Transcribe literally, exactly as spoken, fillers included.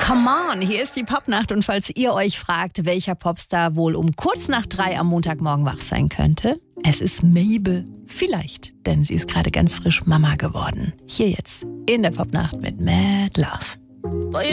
Come on, hier ist die Popnacht und falls ihr euch fragt, welcher Popstar wohl um kurz nach drei am Montagmorgen wach sein könnte, es ist Mabel. Vielleicht, denn sie ist gerade ganz frisch Mama geworden. Hier jetzt in der Popnacht mit Mad Love.